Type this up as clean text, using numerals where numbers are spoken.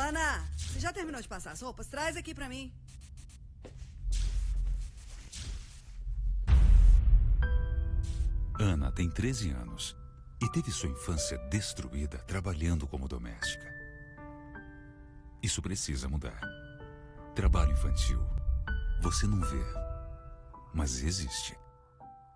Ana, você já terminou de passar as roupas? Traz aqui pra mim. Ana tem 13 anos e teve sua infância destruída trabalhando como doméstica. Isso precisa mudar. Trabalho infantil. Você não vê, mas existe.